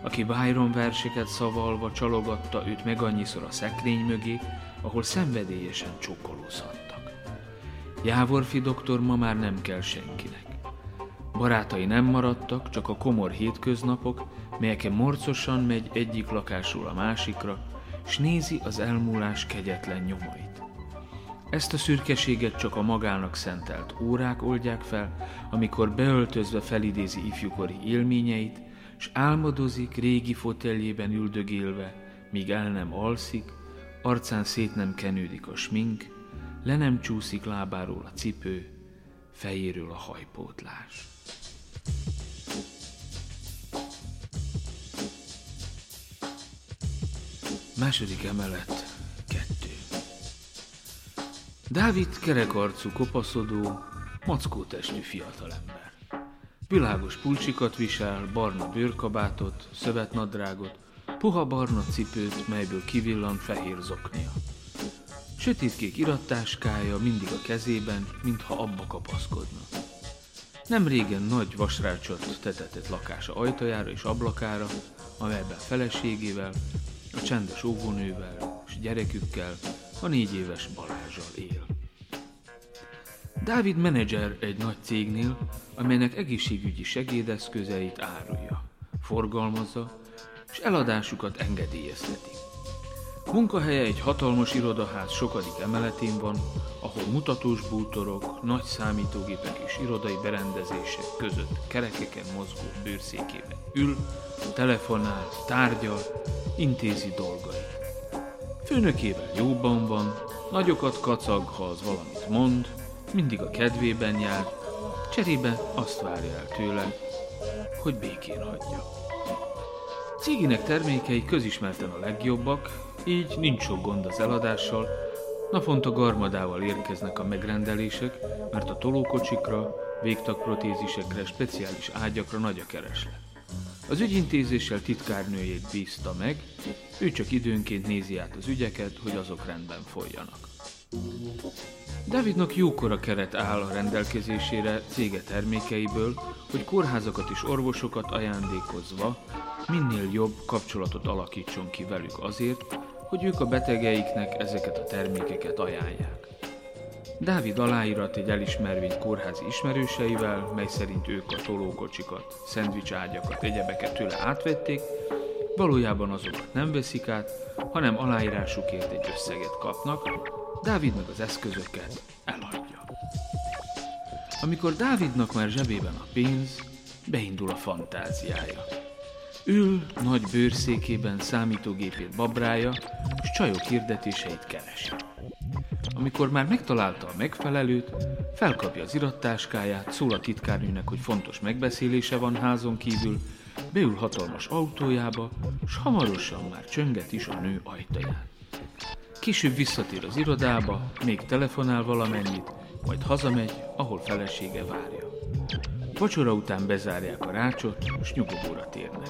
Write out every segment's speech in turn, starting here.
aki Byron verseket szavalva csalogatta őt meg annyiszor a szekrény mögé, ahol szenvedélyesen csókolózhattak. Jávorfi doktor ma már nem kell senkinek. Barátai nem maradtak, csak a komor hétköznapok, melyeken morcosan megy egyik lakásról a másikra, s nézi az elmúlás kegyetlen nyomait. Ezt a szürkeséget csak a magának szentelt órák oldják fel, amikor beöltözve felidézi ifjúkori élményeit, s álmodozik régi foteljében üldögélve, míg el nem alszik, arcán szét nem kenődik a smink, le nem csúszik lábáról a cipő, fejéről a hajpótlás. Második emelet 2. Dávid kerekarcú, kopaszodó, mackótestű fiatalember. Világos pulcsikat visel, barna bőrkabátot, szövetnadrágot, puha barna cipőt, melyből kivillan fehér zoknia. Sötétkék irattáskája mindig a kezében, mintha abba kapaszkodna. Nem régen nagy vasrácsot tetetett lakása ajtajára és ablakára, amelyben feleségével, a csendes óvónővel és gyerekükkel, a 4 éves Balázsal él. Dávid menedzser egy nagy cégnél, amelynek egészségügyi segédeszközeit árulja, forgalmazza, és eladásukat engedélyezteti. Munkahelye egy hatalmas irodaház sokadik emeletén van, ahol mutatós bútorok, nagy számítógépek és irodai berendezések között kerekeken mozgó bőrszékében ül, telefonál, tárgyal, intézi dolgait. Főnökével jóban van, nagyokat kacag, ha az valamit mond, mindig a kedvében jár, cserébe azt várja el tőle, hogy békén hagyja. Cégének termékei közismerten a legjobbak, így nincs sok gond az eladással, naponta garmadával érkeznek a megrendelések, mert a tolókocsikra, végtagprotézisekre, speciális ágyakra nagy a kereslet. Az ügyintézéssel titkárnőjét bízta meg, ő csak időnként nézi át az ügyeket, hogy azok rendben folyjanak. Dávidnak jókora keret áll a rendelkezésére cége termékeiből, hogy kórházakat és orvosokat ajándékozva minél jobb kapcsolatot alakítson ki velük azért, hogy ők a betegeiknek ezeket a termékeket ajánlják. Dávid aláírat egy elismervényt kórházi ismerőseivel, mely szerint ők a tolókocsikat, szendvicságyakat, egyebeket tőle átvették, valójában azokat nem veszik át, hanem aláírásukért egy összeget kapnak, Dávid meg az eszközöket eladja. Amikor Dávidnak már zsebében a pénz, beindul a fantáziája. Ül nagy bőrszékében, számítógépét babrája, és csajok hirdetéseit keresi. Amikor már megtalálta a megfelelőt, felkapja az irattáskáját, szól a titkárnőnek, hogy fontos megbeszélése van házon kívül, beül hatalmas autójába, s hamarosan már csönget is a nő ajtaján. Később visszatér az irodába, még telefonál valamennyit, majd hazamegy, ahol felesége várja. Vacsora után bezárják a rácsot, és nyugodóra térnek.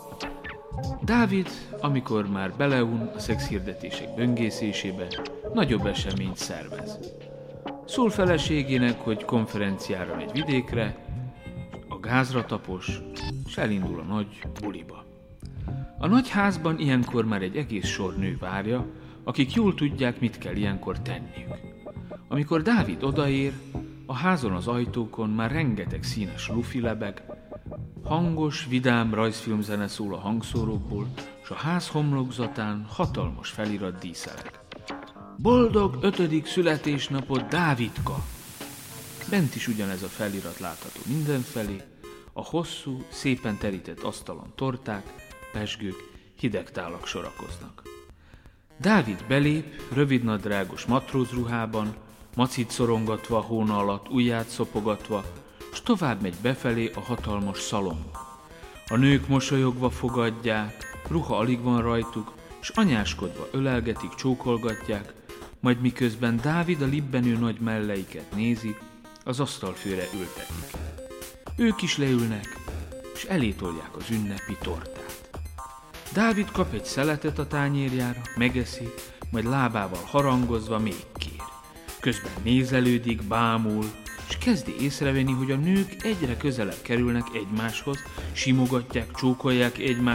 Dávid, amikor már beleun a szexhirdetések böngészésébe, nagyobb eseményt szervez. Szól feleségének, hogy konferenciára megy vidékre, a gázra tapos, és elindul a nagy buliba. A nagy házban ilyenkor már egy egész sor nő várja, akik jól tudják, mit kell ilyenkor tenniük. Amikor Dávid odaér, a házon az ajtókon már rengeteg színes lufi lebeg, hangos, vidám rajzfilmzene szól a hangszórókból, s a ház homlokzatán hatalmas felirat díszeleg. Boldog 5. születésnapot, Dávidka! Bent is ugyanez a felirat látható mindenfelé, a hosszú, szépen terített asztalon torták, pezsgők, hideg tálak sorakoznak. Dávid belép, rövidnadrágos matrózruhában, macit szorongatva a hóna alatt, ujját szopogatva, s tovább megy befelé a hatalmas szalomba. A nők mosolyogva fogadják, ruha alig van rajtuk, s anyáskodva ölelgetik, csókolgatják, majd miközben Dávid a libbenő nagy melleiket nézi, az asztalfőre ültetik. Ők is leülnek, és elétolják az ünnepi tortát. Dávid kap egy szeletet a tányérjára, megeszi, majd lábával harangozva még kér. Közben nézelődik, bámul, és kezdi észrevenni, hogy a nők egyre közelebb kerülnek egymáshoz, simogatják, csókolják egymást,